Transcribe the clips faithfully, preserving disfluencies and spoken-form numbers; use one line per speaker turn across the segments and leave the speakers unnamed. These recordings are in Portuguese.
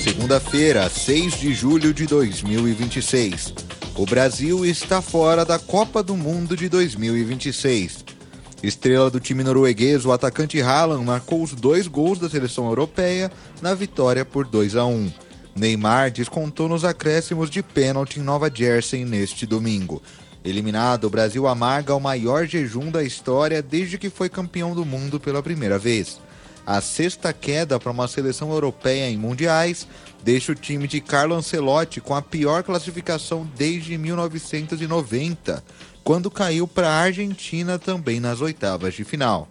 Segunda-feira, seis de julho de dois mil e vinte e seis. O Brasil está fora da Copa do Mundo de dois mil e vinte e seis. Estrela do time norueguês, o atacante Haaland marcou os dois gols da seleção europeia na vitória por dois a um. Neymar descontou nos acréscimos de pênalti em Nova Jersey neste domingo. Eliminado, o Brasil amarga o maior jejum da história desde que foi campeão do mundo pela primeira vez. A sexta queda para uma seleção europeia em mundiais deixa o time de Carlo Ancelotti com a pior classificação desde mil novecentos e noventa, quando caiu para a Argentina também nas oitavas de final.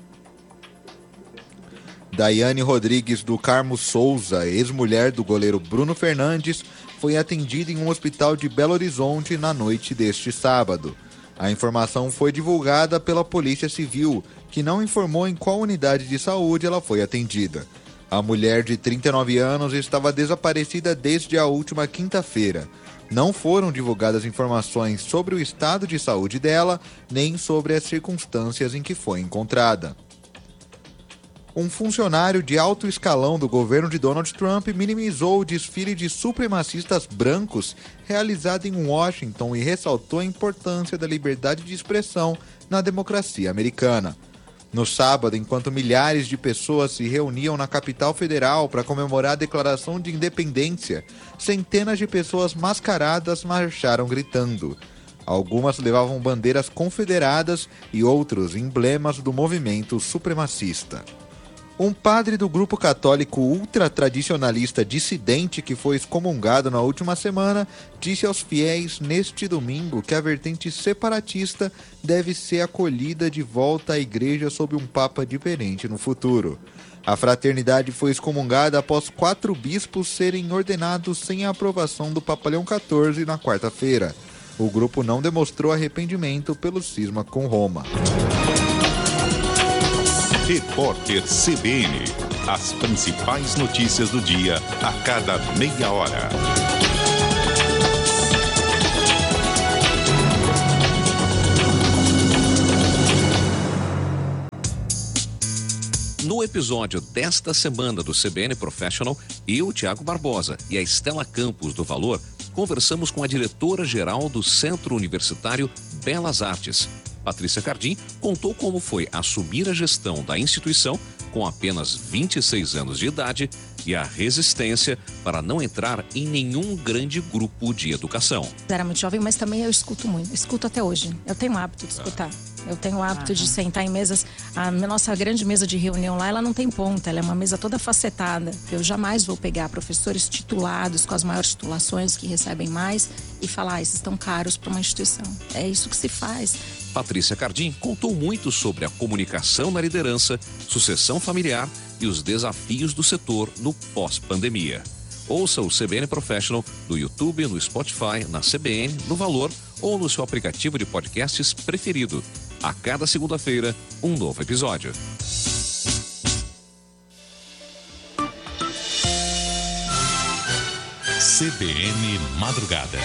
Daiane Rodrigues do Carmo Souza, ex-mulher do goleiro Bruno Fernandes, foi atendida em um hospital de Belo Horizonte na noite deste sábado. A informação foi divulgada pela Polícia Civil, que não informou em qual unidade de saúde ela foi atendida. A mulher de trinta e nove anos estava desaparecida desde a última quinta-feira. Não foram divulgadas informações sobre o estado de saúde dela, nem sobre as circunstâncias em que foi encontrada. Um funcionário de alto escalão do governo de Donald Trump minimizou o desfile de supremacistas brancos realizado em Washington e ressaltou a importância da liberdade de expressão na democracia americana. No sábado, enquanto milhares de pessoas se reuniam na capital federal para comemorar a declaração de independência, centenas de pessoas mascaradas marcharam gritando. Algumas levavam bandeiras confederadas e outros emblemas do movimento supremacista. Um padre do grupo católico ultra-tradicionalista dissidente que foi excomungado na última semana disse aos fiéis neste domingo que a vertente separatista deve ser acolhida de volta à igreja sob um papa diferente no futuro. A fraternidade foi excomungada após quatro bispos serem ordenados sem a aprovação do Papa Leão quatorze na quarta-feira. O grupo não demonstrou arrependimento pelo cisma com Roma.
Repórter C B N. As principais notícias do dia a cada meia hora.
No episódio desta semana do C B N Professional, eu, Tiago Barbosa, e a Estela Campos do Valor, conversamos com a diretora-geral do Centro Universitário Belas Artes. Patrícia Cardim contou como foi assumir a gestão da instituição com apenas vinte e seis anos de idade e a resistência para não entrar em nenhum grande grupo de educação.
Eu era muito jovem, mas também eu escuto muito. Eu escuto até hoje. Eu tenho o hábito de escutar. Eu tenho o hábito de sentar em mesas. A nossa grande mesa de reunião lá, ela não tem ponta. Ela é uma mesa toda facetada. Eu jamais vou pegar professores titulados com as maiores titulações que recebem mais e falar, ah, esses estão caros para uma instituição. É isso que se faz.
Patrícia Cardim contou muito sobre a comunicação na liderança, sucessão familiar e os desafios do setor no pós-pandemia. Ouça o C B N Professional no YouTube, no Spotify, na C B N, no Valor ou no seu aplicativo de podcasts preferido. A cada segunda-feira, um novo episódio.
C B N Madrugada.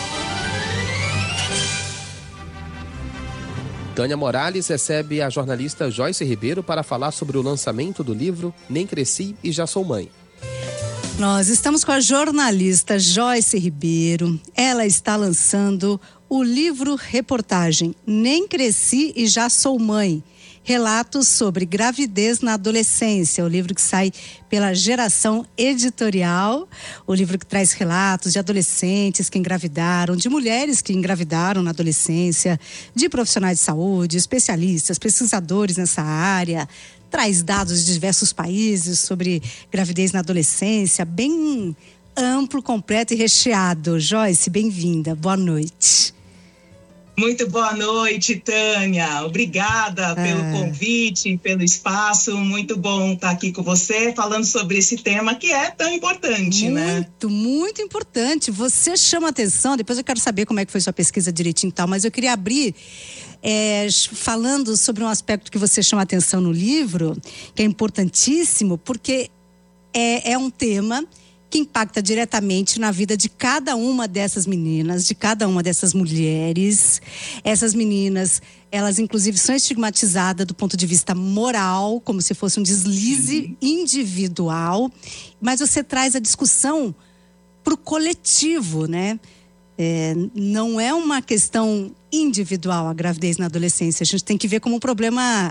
Tânia Morales recebe a jornalista Joyce Ribeiro para falar sobre o lançamento do livro Nem Cresci e Já Sou Mãe.
Nós estamos com a jornalista Joyce Ribeiro. Ela está lançando o livro reportagem Nem Cresci e Já Sou Mãe. Relatos sobre gravidez na adolescência, o livro que sai pela Geração Editorial, o livro que traz relatos de adolescentes que engravidaram, de mulheres que engravidaram na adolescência, de profissionais de saúde, especialistas, pesquisadores nessa área, traz dados de diversos países sobre gravidez na adolescência, bem amplo, completo e recheado. Joyce, bem-vinda, boa noite.
Muito boa noite, Tânia. Obrigada ah. pelo convite, pelo espaço. Muito bom estar aqui com você, falando sobre esse tema que é tão importante,
muito,
né?
Muito, muito importante. Você chama atenção, depois eu quero saber como é que foi sua pesquisa direitinho e tal, mas eu queria abrir é, falando sobre um aspecto que você chama atenção no livro, que é importantíssimo, porque é, é um tema que impacta diretamente na vida de cada uma dessas meninas, de cada uma dessas mulheres. Essas meninas, elas inclusive são estigmatizadas do ponto de vista moral, como se fosse um deslize individual. Mas você traz a discussão para o coletivo, né? É, não é uma questão individual a gravidez na adolescência. A gente tem que ver como um problema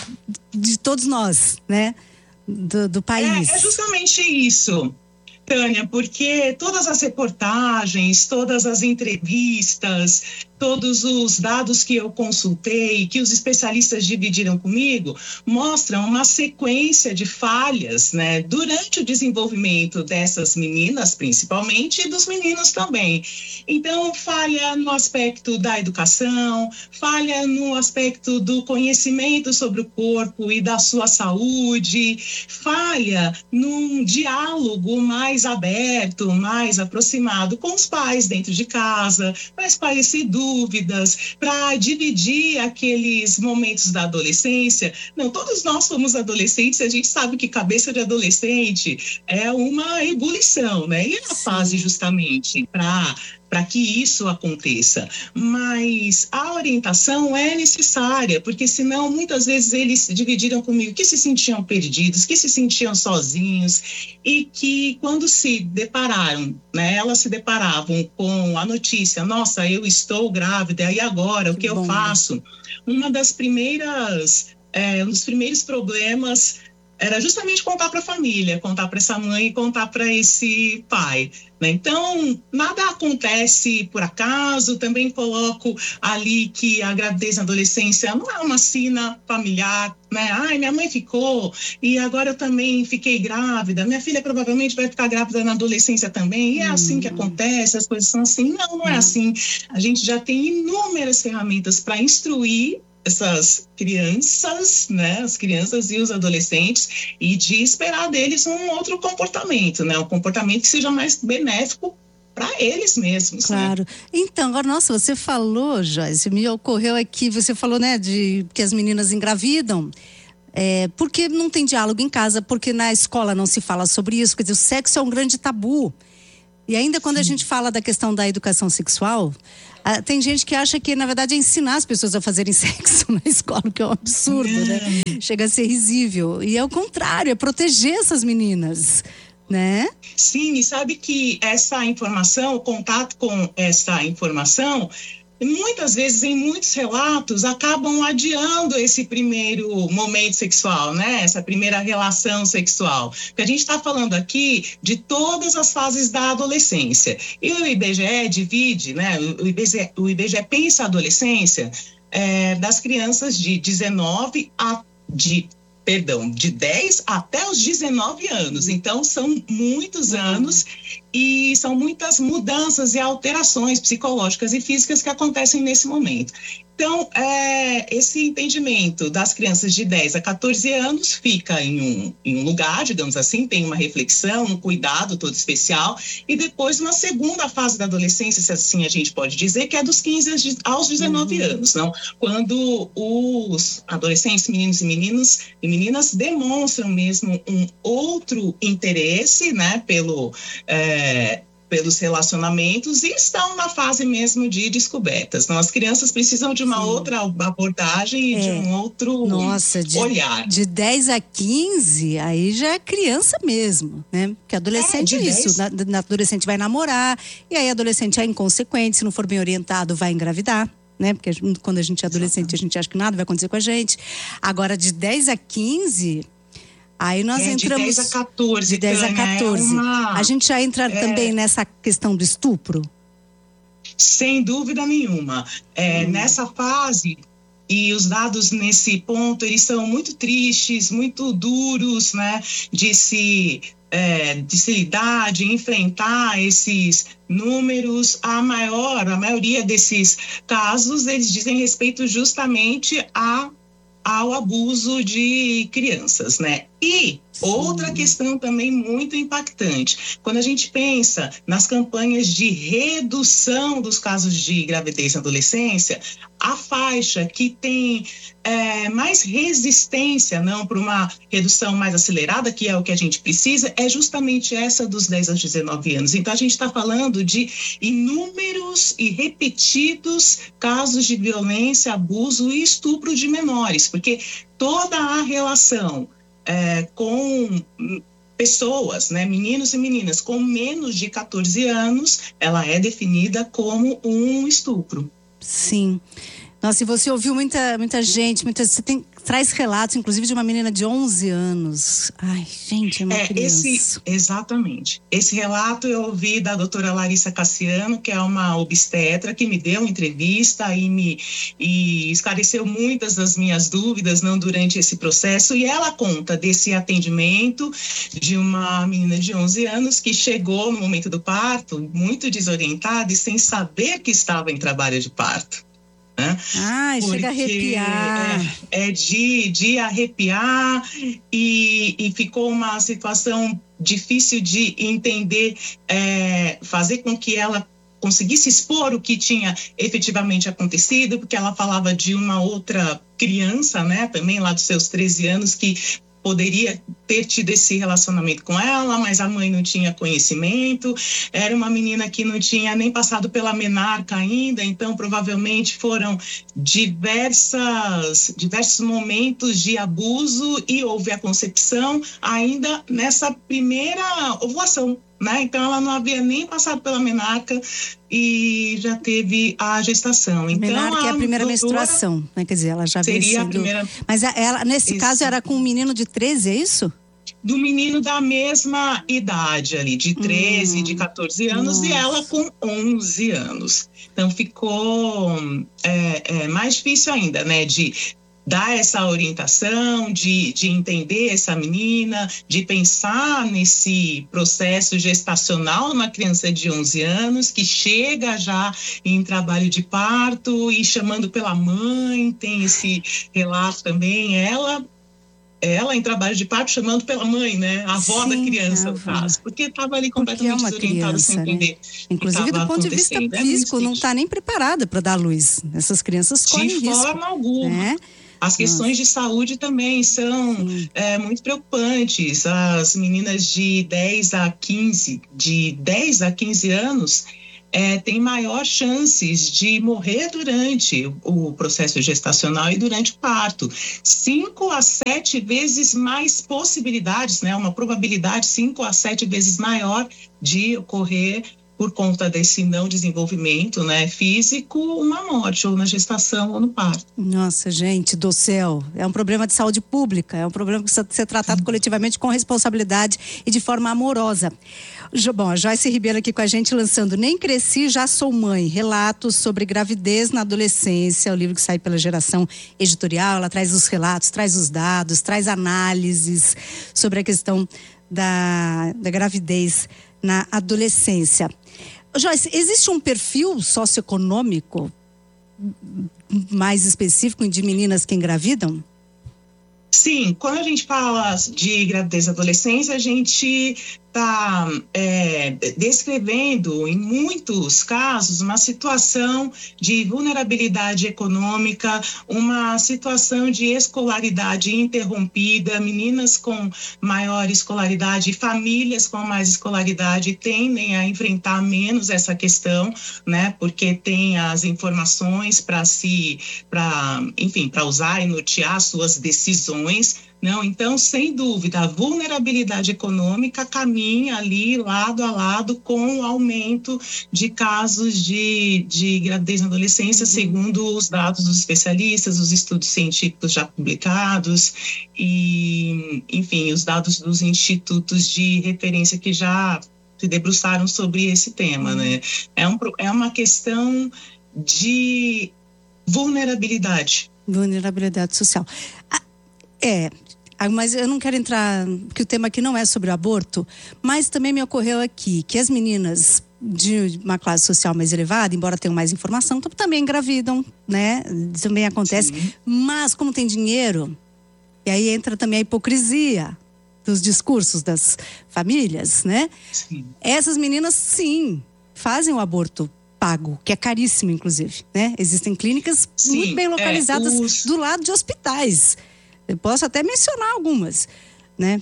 de todos nós, né? Do, do país.
É, é justamente isso, Tânia, porque todas as reportagens, todas as entrevistas, todos os dados que eu consultei, que os especialistas dividiram comigo, mostram uma sequência de falhas, né, durante o desenvolvimento dessas meninas, principalmente, e dos meninos também. Então, falha no aspecto da educação, falha no aspecto do conhecimento sobre o corpo e da sua saúde, falha num diálogo mais aberto, mais aproximado com os pais dentro de casa, para esclarecer dúvidas, para dividir aqueles momentos da adolescência. Não, todos nós somos adolescentes, a gente sabe que cabeça de adolescente é uma ebulição, né? E é a fase justamente para para que isso aconteça. Mas a orientação é necessária, porque senão muitas vezes eles dividiram comigo que se sentiam perdidos, que se sentiam sozinhos e que quando se depararam, né, elas se deparavam com a notícia, nossa, eu estou grávida, e agora, o que, que eu faço? Uma das primeiras, é, um dos primeiros problemas era justamente contar para a família, contar para essa mãe e contar para esse pai, né? Então, nada acontece por acaso. Também coloco ali que a gravidez na adolescência não é uma sina familiar, né? Ai, minha mãe ficou e agora eu também fiquei grávida. Minha filha provavelmente vai ficar grávida na adolescência também. E é hum. assim que acontece, as coisas são assim. Não, não é hum. assim. A gente já tem inúmeras ferramentas para instruir essas crianças, né, as crianças e os adolescentes, e de esperar deles um outro comportamento, né, um comportamento que seja mais benéfico para eles mesmos.
Claro. Né? Então, agora, nossa, você falou, Joyce, me ocorreu aqui, você falou, né, de que as meninas engravidam, é, porque não tem diálogo em casa, porque na escola não se fala sobre isso, quer dizer, o sexo é um grande tabu. E ainda quando Sim. a gente fala da questão da educação sexual, ah, tem gente que acha que, na verdade, é ensinar as pessoas a fazerem sexo na escola, o que é um absurdo, é. né? Chega a ser risível. E é o contrário, é proteger essas meninas, né?
Sim, e sabe que essa informação, o contato com essa informação, muitas vezes, em muitos relatos, acabam adiando esse primeiro momento sexual, né? Essa primeira relação sexual. Porque a gente está falando aqui de todas as fases da adolescência. E o I B G E divide, né? O I B G E, o I B G E pensa a adolescência é, das crianças de dezenove a de perdão, de dez até os dezenove anos. Então, são muitos anos e são muitas mudanças e alterações psicológicas e físicas que acontecem nesse momento. Então, é, esse entendimento das crianças de dez a quatorze anos fica em um, em um lugar, digamos assim, tem uma reflexão, um cuidado todo especial, e depois uma segunda fase da adolescência, se assim a gente pode dizer, que é dos quinze aos dezenove uhum. anos, não? Quando os adolescentes, meninos e meninas, e meninas demonstram mesmo um outro interesse, né, pelo... É, pelos relacionamentos e estão na fase mesmo de descobertas. Então, as crianças precisam de uma Sim. outra abordagem e é. de um outro
Nossa, de,
olhar.
De dez a quinze, aí já é criança mesmo, né? Porque adolescente é, é isso, na, na adolescente vai namorar, e aí adolescente é inconsequente, se não for bem orientado, vai engravidar. Né? Porque quando a gente é adolescente, a gente acha que nada vai acontecer com a gente. Agora, de dez a quinze... Aí nós é, entramos...
De dez a quatorze.
De dez a quatorze. É uma... A gente já entra é... também nessa questão do estupro?
Sem dúvida nenhuma. É, hum. Nessa fase, e os dados nesse ponto, eles são muito tristes, muito duros, né? De se, é, de se lidar, de enfrentar esses números. A maior, a maioria desses casos, eles dizem respeito justamente a ao abuso de crianças, né? E outra questão também muito impactante, quando a gente pensa nas campanhas de redução dos casos de gravidez na adolescência, a faixa que tem é, mais resistência não para uma redução mais acelerada, que é o que a gente precisa, é justamente essa dos dez aos dezenove anos. Então a gente está falando de inúmeros e repetidos casos de violência, abuso e estupro de menores, porque toda a relação É, com pessoas, né, meninos e meninas com menos de catorze anos, ela é definida como um estupro.
Sim. Nossa, e você ouviu muita, muita gente, muita, você tem, traz relatos, inclusive, de uma menina de onze anos. Ai, gente, é uma
é,
criança.
Esse, exatamente. Esse relato eu ouvi da doutora Larissa Cassiano, que é uma obstetra, que me deu entrevista e me e esclareceu muitas das minhas dúvidas não durante esse processo. E ela conta desse atendimento de uma menina de onze anos que chegou no momento do parto muito desorientada e sem saber que estava em trabalho de parto. Né?
Ai,
Porque
chega a arrepiar.
É, é de, de arrepiar e, e ficou uma situação difícil de entender, é, fazer com que ela conseguisse expor o que tinha efetivamente acontecido, porque ela falava de uma outra criança, né, também lá dos seus treze anos, que poderia ter tido esse relacionamento com ela, mas a mãe não tinha conhecimento, era uma menina que não tinha nem passado pela menarca ainda, então provavelmente foram diversas, diversos momentos de abuso e houve a concepção ainda nessa primeira ovulação, né? Então ela não havia nem passado pela menarca e já teve a gestação. Então,
menarca é a primeira
doutora,
menstruação, né? Quer dizer, ela já
seria
veio sendo...
a primeira.
Mas ela, nesse
Isso.
caso, era com um menino de treze, é isso?
Do menino da mesma idade ali, de treze, hum, de catorze anos, nossa. E ela com onze anos. Então ficou é, é, mais difícil ainda, né? De dar essa orientação, de, de entender essa menina, de pensar nesse processo gestacional numa criança de onze anos que chega já em trabalho de parto e chamando pela mãe, tem esse relato também, ela... ela em trabalho de parto chamando pela mãe, né? A avó Sim, da criança, no caso. Porque estava ali completamente é desorientada, sem entender. Né?
Inclusive, do ponto de vista físico, é não está nem preparada para dar luz. Essas crianças correm risco.
De forma alguma. Né? As questões Nossa. de saúde também são é, muito preocupantes. As meninas de dez a quinze, de dez a quinze anos, É, tem maior chances de morrer durante o processo gestacional e durante o parto. Cinco a sete vezes mais possibilidades, né? Uma probabilidade cinco a sete vezes maior de ocorrer por conta desse não desenvolvimento, né, físico, uma morte, ou na gestação ou no parto.
Nossa, gente do céu, é um problema de saúde pública, é um problema que precisa ser tratado coletivamente com responsabilidade e de forma amorosa. Bom, a Joyce Ribeiro aqui com a gente lançando Nem Cresci, Já Sou Mãe, relatos sobre gravidez na adolescência, o livro que sai pela Geração Editorial. Ela traz os relatos, traz os dados, traz análises sobre a questão da, da gravidez na adolescência. Joyce, existe um perfil socioeconômico mais específico de meninas que engravidam?
Sim, quando a gente fala de gravidez na adolescência, a gente está é, descrevendo, em muitos casos, uma situação de vulnerabilidade econômica, uma situação de escolaridade interrompida, meninas com maior escolaridade, famílias com mais escolaridade tendem a enfrentar menos essa questão, né? Porque tem as informações para se, para, enfim, para usar e nortear suas decisões. Não, então, sem dúvida, a vulnerabilidade econômica caminha ali lado a lado com o aumento de casos de, de gravidez na adolescência, uhum. segundo os dados dos especialistas, os estudos científicos já publicados e, enfim, os dados dos institutos de referência que já se debruçaram sobre esse tema, né? É, um, é uma questão de vulnerabilidade.
Vulnerabilidade social. Ah, é... Mas eu não quero entrar, porque o tema aqui não é sobre o aborto, mas também me ocorreu aqui que as meninas de uma classe social mais elevada, embora tenham mais informação, também engravidam, né? Também acontece. Sim. Mas como tem dinheiro, e aí entra também a hipocrisia, dos discursos das famílias, né?
Sim.
Essas meninas, sim, fazem o aborto pago, que é caríssimo, inclusive, né? Existem clínicas
Sim,
muito bem localizadas
é, os...
do lado de hospitais. Eu posso até mencionar algumas, né?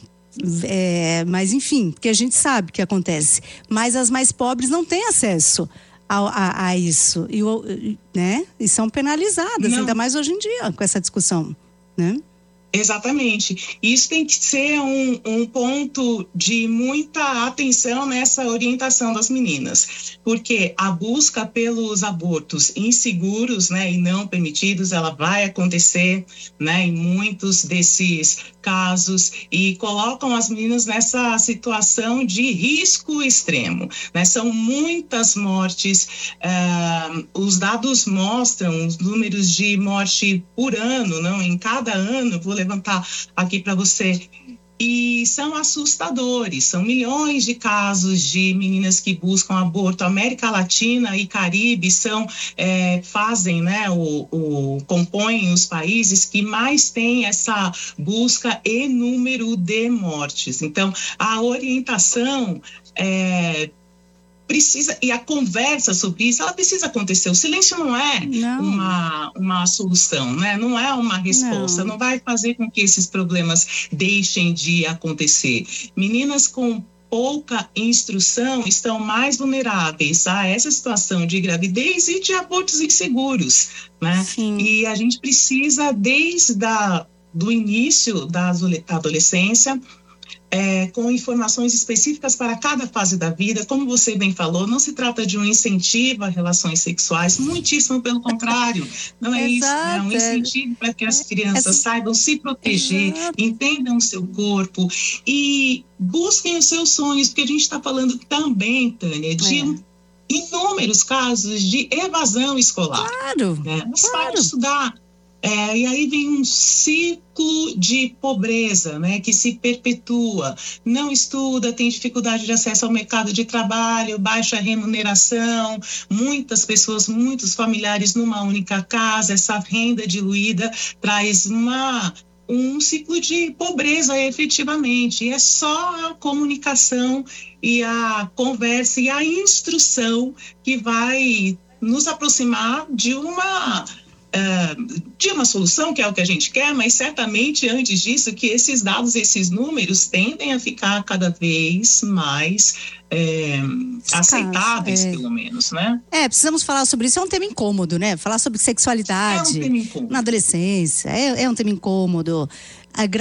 É, mas, enfim, porque a gente sabe o que acontece. Mas as mais pobres não têm acesso a, a, a isso, e, né? E são penalizadas, não. Ainda mais hoje em dia, com essa discussão, né?
Exatamente. Isso tem que ser um, um ponto de muita atenção nessa orientação das meninas, porque a busca pelos abortos inseguros, né, e não permitidos, ela vai acontecer, né, em muitos desses casos, e colocam as meninas nessa situação de risco extremo, né? São muitas mortes, uh, os dados mostram os números de morte por ano, não? Em cada ano, vou levantar aqui para você, e são assustadores, são milhões de casos de meninas que buscam aborto. América Latina e Caribe são, é, fazem, né, o, o, compõem os países que mais têm essa busca e número de mortes. Então, a orientação é, precisa, e a conversa sobre isso, ela precisa acontecer. O silêncio não é não. Uma, uma solução, né? Não é uma resposta, não. não vai fazer com que esses problemas deixem de acontecer. Meninas com pouca instrução estão mais vulneráveis a essa situação de gravidez e de abortos inseguros, né?
Sim.
E a gente precisa, desde a, do início da adolescência, É, com informações específicas para cada fase da vida. Como você bem falou, não se trata de um incentivo a relações sexuais, muitíssimo pelo contrário, não é isso, é um incentivo para que as crianças é, saibam se proteger, exato. Entendam o seu corpo e busquem os seus sonhos, porque a gente está falando também, Tânia, de é. inúmeros casos de evasão escolar.
Claro,
né? Não
claro.
sabe estudar. É, e aí vem um ciclo de pobreza, né, que se perpetua. Não estuda, tem dificuldade de acesso ao mercado de trabalho, baixa remuneração, muitas pessoas, muitos familiares numa única casa. Essa renda diluída traz uma, um ciclo de pobreza efetivamente. E é só a comunicação e a conversa e a instrução que vai nos aproximar de uma... Uh, de uma solução, que é o que a gente quer, mas certamente antes disso que esses dados, esses números tendem a ficar cada vez mais é, aceitáveis, é. pelo menos, né?
É, precisamos falar sobre isso, é um tema incômodo, né? Falar sobre sexualidade
é um tema incômodo.
na adolescência, é, é um tema incômodo. A